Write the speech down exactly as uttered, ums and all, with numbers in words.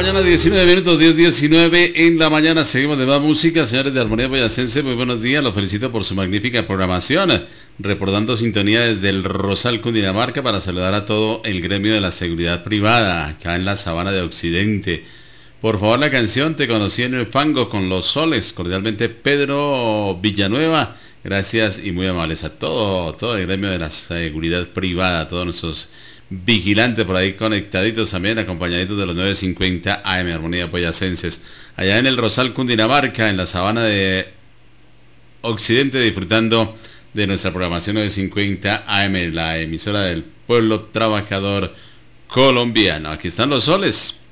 mañana, diecinueve minutos, diez diecinueve en la mañana. Seguimos de más música, señores de Armonía Boyacense. Muy buenos días, los felicito por su magnífica programación. Reportando sintonía desde el Rosal, Cundinamarca, para saludar a todo el gremio de la seguridad privada, acá en la Sabana de Occidente. Por favor, la canción Te conocí en el fango con Los Soles. Cordialmente, Pedro Villanueva. Gracias y muy amables a todo, todo el gremio de la seguridad privada, a todos nuestros vigilantes por ahí conectaditos también, acompañaditos de los nueve cincuenta A M Armonía Boyacenses, allá en el Rosal, Cundinamarca, en la Sabana de Occidente, disfrutando de nuestra programación nueve cincuenta A M, la emisora del pueblo trabajador colombiano. Aquí están Los Soles.